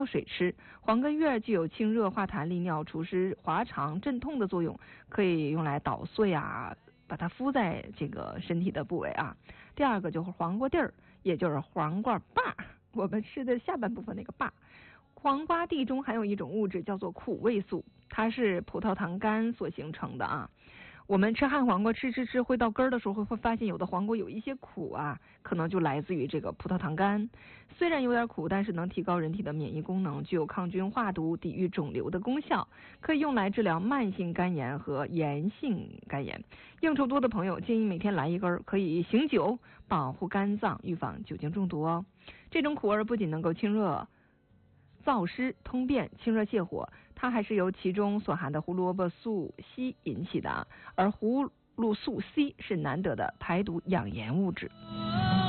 水吃。黄根叶具有清热化痰、利尿、除湿滑肠、镇痛的作用，可以用来捣碎啊，把它敷在这个身体的部位啊。第二个就是黄瓜蒂儿，也就是黄瓜把，我们吃的下半部分那个把。黄瓜蒂中含有一种物质叫做苦味素，它是葡萄糖苷所形成的啊。我们吃旱黄瓜吃会到根儿的时候会发现有的黄瓜有一些苦啊，可能就来自于这个葡萄糖苷。虽然有点苦，但是能提高人体的免疫功能，具有抗菌化毒、抵御肿瘤的功效，可以用来治疗慢性肝炎和炎性肝炎。应酬多的朋友建议每天来一根，可以醒酒，保护肝脏，预防酒精中毒哦。这种苦味不仅能够清热燥湿通便、清热泻火，它还是由其中所含的胡萝卜素硒引起的，而葫芦素硒是难得的排毒养颜物质。